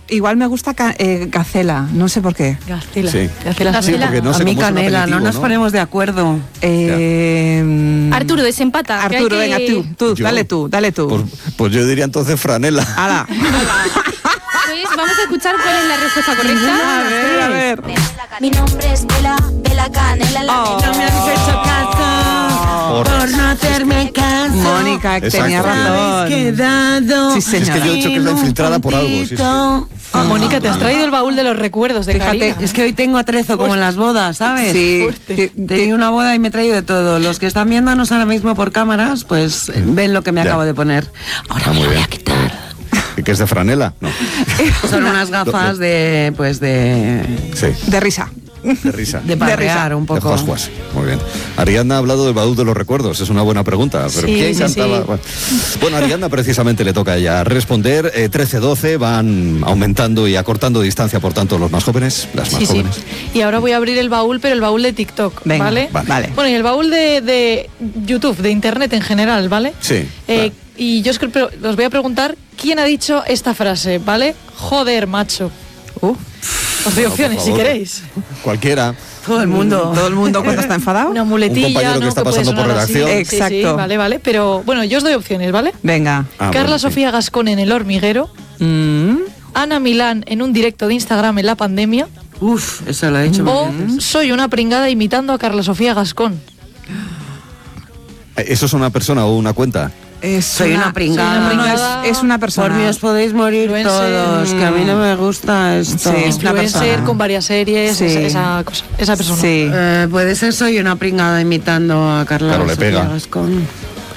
igual me gusta Gacela, no sé por qué. Gacela. Sí. Gacela. Sí, porque no sé A mí cómo es un Canela, aperitivo, no nos ponemos de acuerdo. Arturo, desempata. Arturo, venga, tú, ¿Yo? dale tú. Pues yo diría entonces franela. ¡Hala! Pues vamos a escuchar cuál es la respuesta correcta. A ver. Mi nombre es Bela Canela. Oh. No me has hecho caso por no hacerme caso. Mónica, Exacto. tenía razón. Habéis quedado. Sí, Es que señora. yo he dicho que es la infiltrada por algo. Sí, sí. Mónica, te has traído el baúl de los recuerdos de Fíjate, Karina. es que hoy tengo atrezo como en las bodas, ¿sabes? Sí. Tenía una boda y me he traído de todo. Los que están viéndonos ahora mismo por cámaras, pues ven lo que me Ya. acabo de poner. Ahora muy me voy bien. a quitar. ¿Y qué es de franela? No. Son unas gafas de, pues de Sí, De risa. de risa. de parrear un De poco. Juas. Muy bien. Ariadna ha hablado del baúl de los recuerdos. Es una buena pregunta. Pero Sí, ¿quién sí, cantaba? sí. Bueno, a Ariadna precisamente le toca a ella responder. 13-12 van aumentando y acortando distancia, por tanto, los más jóvenes, las más Sí, sí. jóvenes. Y ahora voy a abrir el baúl, pero el baúl de TikTok, Venga, ¿vale? vale. Bueno, y el baúl de YouTube, de Internet en general, ¿vale? Sí, Eh, claro. Y yo os voy a preguntar quién ha dicho esta frase, ¿vale? Joder, macho. Os doy Bueno, opciones, por si favor. queréis. Cualquiera. Todo el mundo. Todo el mundo cuando está enfadado. Una Un muletilla, compañero ¿no? que está puede pasando por sonar así. redacción. Sí, sí, Exacto. vale. Pero bueno, yo os doy opciones, ¿vale? Venga. Ah, Carla bueno, sí. Sofía Gascón en El Hormiguero. Ana Milán en un directo de Instagram en la pandemia. Uf, eso lo he dicho. O mil veces. soy una pringada imitando a Carla Sofía Gascón. ¿Eso es una persona o una cuenta? Soy una pringada. No, es una persona. Por mí os podéis morir Influencer. todos, que a mí no me gusta esto. Sí, es una Influencer persona. con varias series, Sí. esa persona. Sí. Puede ser soy una pringada imitando a Carla Claro, le Sofía pega. Gascón.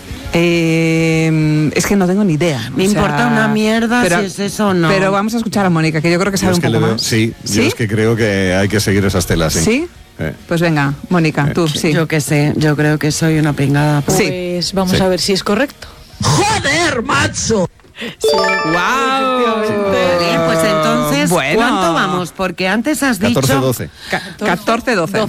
Es que no tengo ni idea. Me importa una mierda si es eso o no. Pero vamos a escuchar a Mónica, que yo creo que Yo sabe es un que poco le veo- más. Sí, yo ¿Sí? es que creo que hay que seguir esas telas. Sí. ¿Sí? Pues venga, Mónica, tú, sí. Yo qué sé, yo creo que soy una pringada. Pues Sí. vamos Sí. a ver si es correcto. ¡Joder, macho! ¡Wow! Vale, pues entonces, Bueno. ¿cuánto vamos? Porque antes has dicho... 14-12. 14-12.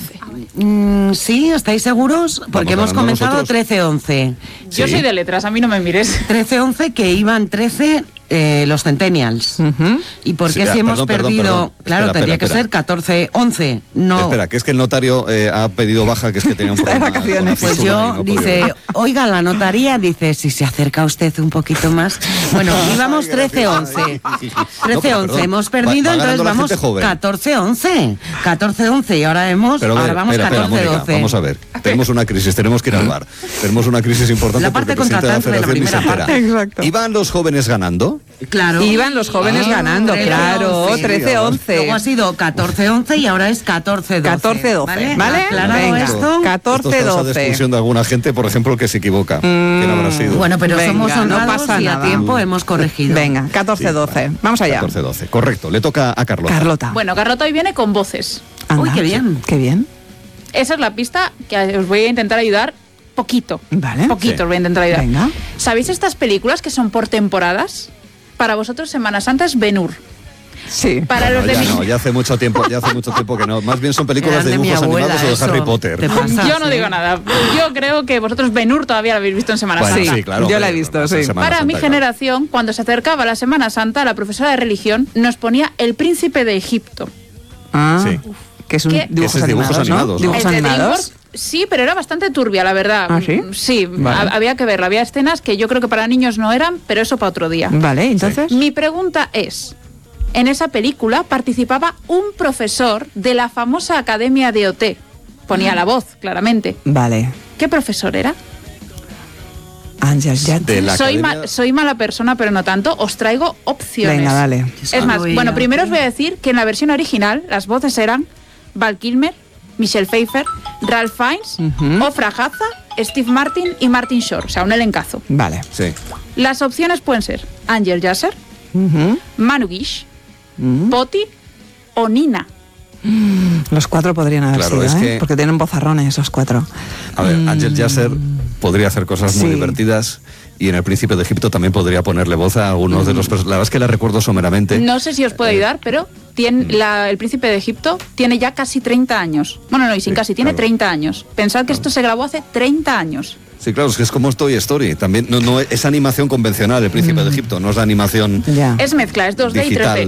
Sí, ¿estáis seguros? Porque hemos ganando comentado nosotros. 13-11. Yo Sí. soy de letras, a mí no me mires. 13-11 que iban 13 los centennials. ¿Y por qué Sí, si hemos perdón, perdido? Claro, Espera, tendría que espera. ser 14-11. No. Espera, que es que el notario ha pedido baja, que es que tenía un Está de problema. vacaciones. con la Pues censura y yo, no podía. dice, oiga, la notaría, dice, si se acerca usted un poquito más. Bueno, íbamos 13-11. 13-11, hemos perdido, Va entonces ganando la vamos gente joven. 14-11. 14-11 y ahora vamos Mónica, 14-12. vamos a ver. Tenemos una crisis, tenemos que ir al bar. Tenemos una crisis importante La parte porque el presidente de la contratante de la federación ni se primera entera. parte. Exacto. ¿Iban los jóvenes ganando? Claro. Iban los jóvenes ganando, 13-11. claro, Sí, 13-11. Luego ha sido 14-11 y ahora es 14-12. 14-12, ¿vale? Aclarado Venga. esto. Esto es causa de 14-12. expulsión de alguna gente, por ejemplo, que se equivoca. ¿Quién habrá sido? Bueno, pero Venga, somos no honrados pasa y a nada. tiempo hemos corregido. Venga, 14-12. Vamos allá. 14-12. Correcto. Le toca a Carlota. Carlota. Bueno, Carlota hoy viene con voces. Anda. Uy, qué bien. Qué bien. Esa es la pista que os voy a intentar ayudar poquito. Vale. Poquito Sí. os voy a intentar ayudar. Venga. ¿Sabéis estas películas que son por temporadas? Para vosotros Semana Santa es Ben-Hur. Sí. Para No, los de ya mi... no, ya hace mucho tiempo que no. Más bien son películas Eran de de mi dibujos abuela, animados o de eso. Harry Potter. Te pasa. Yo no digo nada. Yo creo que vosotros Ben-Hur todavía lo habéis visto en Semana Bueno, Santa. sí, claro. Yo la he hombre, visto, pasa sí. Semana Para Santa, mi claro. generación, cuando se acercaba la Semana Santa, la profesora de religión nos ponía El Príncipe de Egipto. Ah, Sí. que es un ¿Qué? dibujos Ese es dibujos animados, ¿no? animados, ¿no? Dibujos El de animados. DreamWorks, sí, pero era bastante turbia, la verdad. ¿Ah, sí? Sí, Vale. había que verla. Había escenas que yo creo que para niños no eran, pero eso para otro día. Vale, entonces. Mi pregunta es, en esa película participaba un profesor de la famosa Academia de OT. Ponía la voz, claramente. Vale. ¿Qué profesor era? Ángel Jadot. De la Soy, academia- soy mala persona, pero no tanto. Os traigo opciones. Venga, dale. Es más, Uy, bueno, ya. primero os voy a decir que en la versión original las voces eran Val Kilmer, Michelle Pfeiffer, Ralph Fiennes, Ofra Haza, Steve Martin y Martin Short. O sea, un elencazo. Vale. Sí. Las opciones pueden ser Angel Yasser, Manu Guish, Poti o Nina. Los cuatro podrían haber Claro, sido, es ¿eh? que- Porque tienen vozarrones esos cuatro. A ver, Ángel Yasser podría hacer cosas muy Sí. divertidas y en El Príncipe de Egipto también podría ponerle voz a algunos de los personajes. La verdad es que la recuerdo someramente. No sé si os puedo ayudar, pero el Príncipe de Egipto tiene ya casi 30 años. Bueno, no, y sin Sí, casi, tiene claro. 30 años. Pensad que esto se grabó hace 30 años. Sí, claro, es que es como Toy Story. También no es animación convencional El Príncipe de Egipto, no es la animación Ya. Es mezcla, es 2D y digital. 3D.